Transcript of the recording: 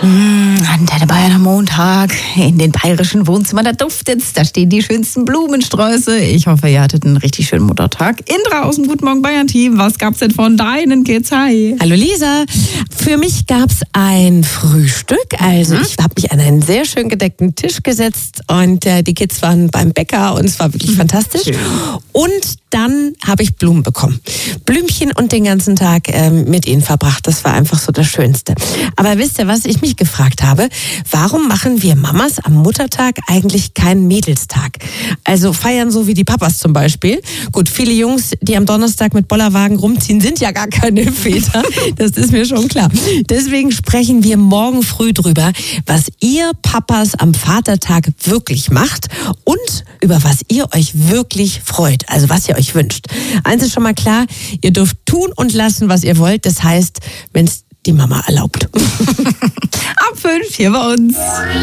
Antenne Bayern am Montag in den bayerischen Wohnzimmern, da duftet's, da stehen die schönsten Blumensträuße. Ich hoffe, ihr hattet einen richtig schönen Muttertag. Indra aus dem Guten Morgen Bayern Team, was gab's denn von deinen Kids? Hi. Hallo Lisa, für mich gab's ein Frühstück, also ich habe mich an einen sehr schön gedeckten Tisch gesetzt und die Kids waren beim Bäcker und es war wirklich fantastisch. Schön. Und dann habe ich Blumen bekommen. Blümchen und den ganzen Tag mit ihnen verbracht, das war einfach so das Schönste. Aber wisst ihr, was ich mich gefragt habe? Warum machen wir Mamas am Muttertag eigentlich keinen Mädelstag? Also feiern so wie die Papas zum Beispiel. Gut, viele Jungs, die am Donnerstag mit Bollerwagen rumziehen, sind ja gar keine Väter. Das ist mir schon klar. Deswegen sprechen wir morgen früh drüber, was ihr Papas am Vatertag wirklich macht und über was ihr euch wirklich freut. Also was ihr euch wünscht. Eins ist schon mal klar, ihr dürft tun und lassen, was ihr wollt. Das heißt, wenn es die Mama erlaubt. Ab 5 hier bei uns.